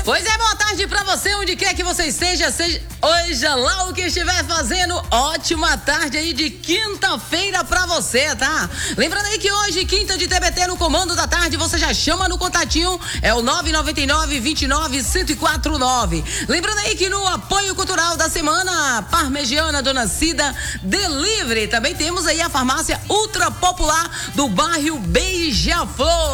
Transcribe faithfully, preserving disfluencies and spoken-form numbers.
Pois é, boa tarde pra você, onde quer que você esteja, seja hoje lá o que estiver fazendo, ótima tarde aí de quinta-feira pra você, tá? Lembrando aí que hoje, quinta de T B T no comando da tarde, você já chama no contatinho, é o nove nove nove, vinte e nove, cento e quatro e nove. Lembrando aí que no apoio cultural da semana, Parmegiana Dona Cida Delivery, também temos aí a farmácia ultra popular do bairro Beija-Flor.